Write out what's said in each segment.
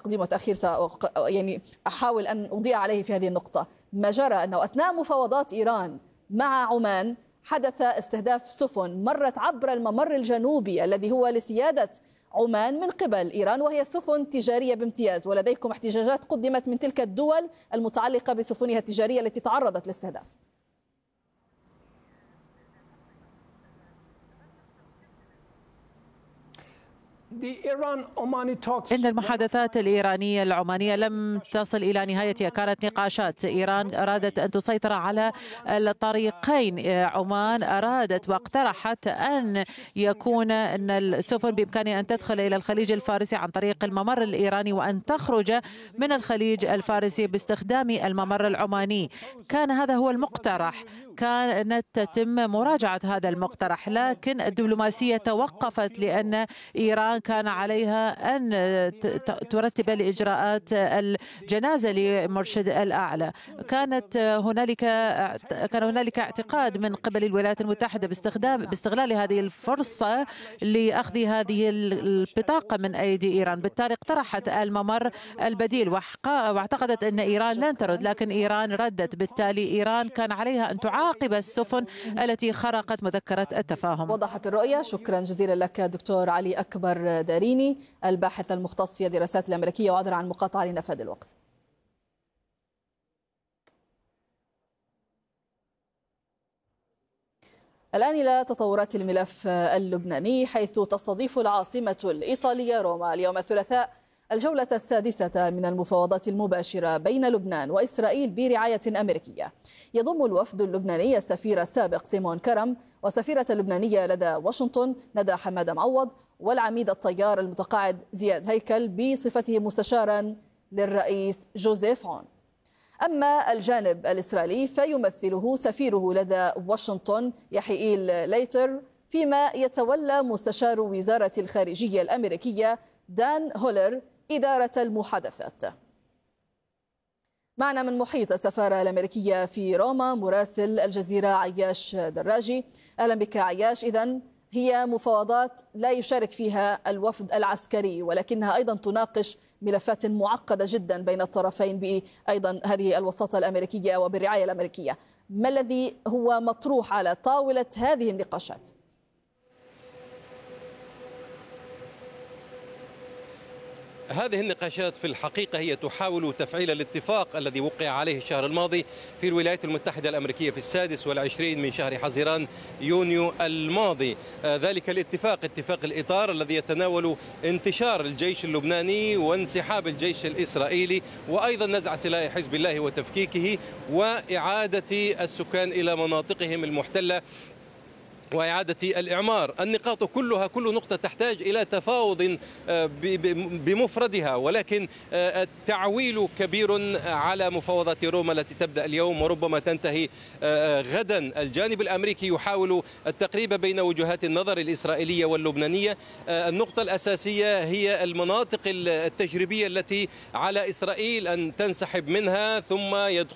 تقديم وتأخير يعني أحاول أن أضيء عليه في هذه النقطة. ما جرى أنه أثناء مفاوضات إيران مع عمان حدث استهداف سفن مرت عبر الممر الجنوبي الذي هو لسيادة عمان من قبل إيران، وهي سفن تجارية بامتياز، ولديكم احتجاجات قدمت من تلك الدول المتعلقة بسفنها التجارية التي تعرضت للاستهداف. إن المحادثات الإيرانية العمانية لم تصل إلى نهايتها، كانت نقاشات. إيران أرادت أن تسيطر على الطريقين. عمان أرادت واقترحت أن يكون أن السفن بإمكانها أن تدخل إلى الخليج الفارسي عن طريق الممر الإيراني وأن تخرج من الخليج الفارسي باستخدام الممر العماني. كان هذا هو المقترح، كانت تتم مراجعة هذا المقترح، لكن الدبلوماسية توقفت لأن إيران كان عليها أن ترتب لإجراءات الجنازة لمرشد الأعلى. كان هنالك اعتقاد من قبل الولايات المتحدة باستغلال هذه الفرصة لأخذ هذه البطاقة من أيدي إيران. بالتالي اقترحت الممر البديل واعتقدت أن إيران لن ترد، لكن إيران ردت. بالتالي إيران كان عليها أن تعاقب السفن التي خرقت مذكرة التفاهم. وضحت الرؤية. شكرا جزيلا لك دكتور علي أكبر داريني، الباحث المختص في الدراسات الأمريكية، وعذرا عن المقاطعة لنفاد الوقت. الآن إلى تطورات الملف اللبناني، حيث تستضيف العاصمة الإيطالية روما اليوم الثلاثاء الجولة السادسة من المفاوضات المباشرة بين لبنان وإسرائيل برعاية أمريكية. يضم الوفد اللبناني السفير السابق سيمون كرم، وسفيرة اللبنانية لدى واشنطن ندى حمادة معوض، والعميد الطيار المتقاعد زياد هيكل بصفته مستشارا للرئيس جوزيف عون. أما الجانب الإسرائيلي فيمثله سفيره لدى واشنطن يحيئيل ليتر، فيما يتولى مستشار وزارة الخارجية الأمريكية دان هولر إدارة المحادثات. معنا من محيط السفارة الأمريكية في روما مراسل الجزيرة عياش دراجي. أهلا بك عياش. إذن هي مفاوضات لا يشارك فيها الوفد العسكري، ولكنها أيضا تناقش ملفات معقدة جدا بين الطرفين بأيضا هذه الوساطة الأمريكية وبالرعاية الأمريكية. ما الذي هو مطروح على طاولة هذه النقاشات؟ هذه النقاشات في الحقيقة هي تحاول تفعيل الاتفاق الذي وقع عليه الشهر الماضي في الولايات المتحدة الأمريكية في 26 من شهر حزيران يونيو الماضي. ذلك الاتفاق اتفاق الإطار الذي يتناول انتشار الجيش اللبناني وانسحاب الجيش الإسرائيلي، وأيضا نزع سلاح حزب الله وتفكيكه، وإعادة السكان إلى مناطقهم المحتلة وإعادة الإعمار. النقاط كلها، كل نقطة تحتاج إلى تفاوض بمفردها، ولكن التعويل كبير على مفاوضات روما التي تبدأ اليوم وربما تنتهي غدا. الجانب الأمريكي يحاول التقريب بين وجهات النظر الإسرائيلية واللبنانية. النقطة الأساسية هي المناطق التجريبية التي على إسرائيل أن تنسحب منها ثم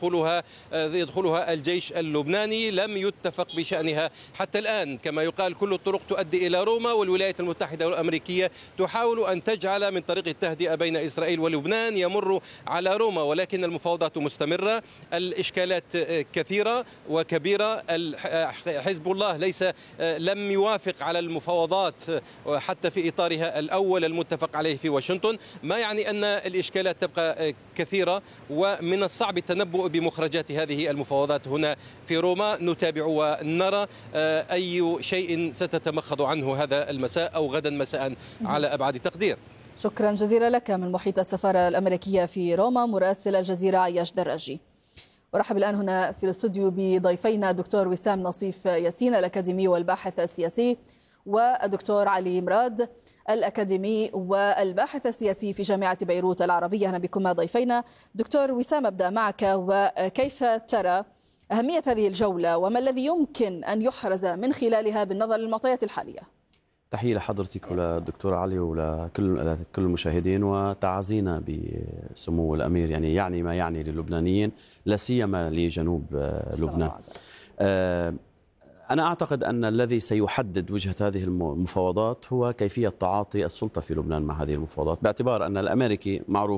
يدخلها الجيش اللبناني. لم يتفق بشأنها حتى الآن. كما يقال كل الطرق تؤدي إلى روما، والولايات المتحدة الأمريكية تحاول أن تجعل من طريق التهدئة بين إسرائيل ولبنان يمر على روما، ولكن المفاوضات مستمرة. الإشكالات كثيرة وكبيرة. حزب الله لم يوافق على المفاوضات حتى في إطارها الأول المتفق عليه في واشنطن، ما يعني أن الإشكالات تبقى كثيرة، ومن الصعب التنبؤ بمخرجات هذه المفاوضات هنا في روما. نتابع ونرى أي شيء ستتمخض عنه هذا المساء أو غدا مساء على أبعد تقدير. شكرا جزيلا لك من محيط السفارة الأمريكية في روما مراسل الجزيرة عياش دراجي. ورحب الآن هنا في الاستوديو بضيفينا الدكتور وسام نصيف ياسين الأكاديمي والباحث السياسي، والدكتور علي مراد الأكاديمي والباحث السياسي في جامعة بيروت العربية. أهلا بكم ضيفينا. دكتور وسام، أبدأ معك، وكيف ترى أهمية هذه الجولة وما الذي يمكن أن يحرز من خلالها بالنظر للمعطيات الحالية؟ تحية لحضرتك وللدكتور علي ولكل المشاهدين، وتعازينا بسمو الأمير. يعني ما يعني للبنانيين، لا سيما لجنوب لبنان. أنا أعتقد أن الذي سيحدد وجهة هذه المفاوضات هو كيفية تعاطي السلطة في لبنان مع هذه المفاوضات، باعتبار أن الأمريكي معروف